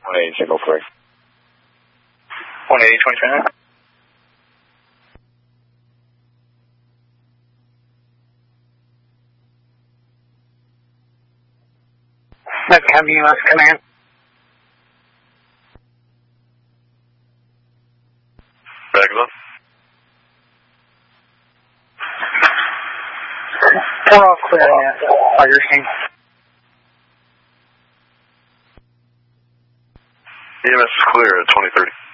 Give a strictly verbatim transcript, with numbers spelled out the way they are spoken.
one eighty, signal clear. one eighty, twenty twenty-nine. That's Cam U S Command. Regular. We're all clear on all your team. E M S is clear at twenty thirty.